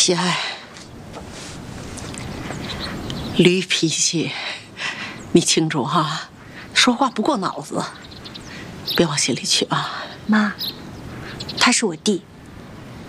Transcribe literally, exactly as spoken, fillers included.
喜爱，驴脾气，你清楚哈，说话不过脑子，别往心里去啊。 妈，他是我弟，